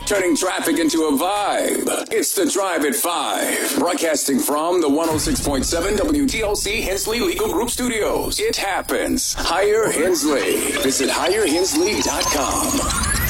turning traffic into a vibe. It's The Drive at 5, broadcasting from the 106.7 WTLC Hensley Legal Group Studios. It happens. Hire Hensley. Visit hirehensley.com.